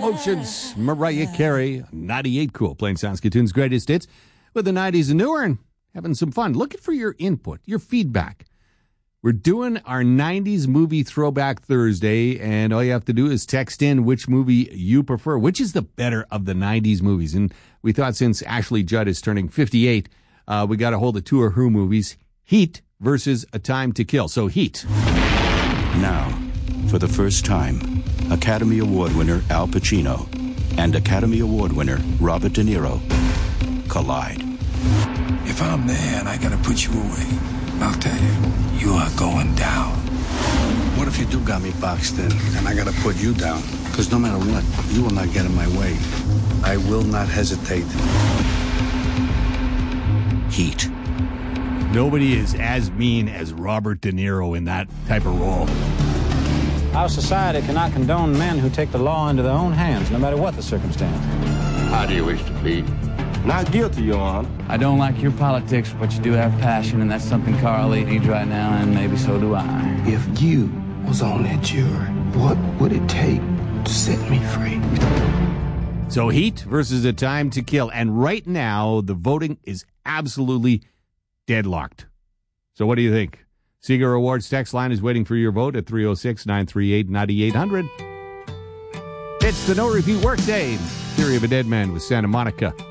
Emotions, Mariah Carey, 98 Cool, playing Saskatoon's greatest hits with the 90s and newer and having some fun. Looking for your input, your feedback. We're doing our 90s movie throwback Thursday, and all you have to do is text in which movie you prefer. Which is the better of the 90s movies? And we thought since Ashley Judd is turning 58, we got a hold of two of her movies, Heat versus A Time to Kill. So Heat. Now, for the first time, Academy Award winner Al Pacino and Academy Award winner Robert De Niro collide. If I'm there and I gotta put you away, I'll tell you, you are going down. What if you do got me boxed in and I gotta put you down? Because no matter what, you will not get in my way. I will not hesitate. Heat. Nobody is as mean as Robert De Niro in that type of role. Our society cannot condone men who take the law into their own hands, no matter what the circumstance. How do you wish to plead? Not guilty, Your Honor. I don't like your politics, but you do have passion, and that's something Carl Lee needs right now, and maybe so do I. If you was on that jury, what would it take to set me free? So Heat versus A Time to Kill. And right now, the voting is absolutely deadlocked. So what do you think? Seeger Awards text line is waiting for your vote at 306-938-9800. It's the No Repeat Workday. Theory of a Dead Man with Santa Monica.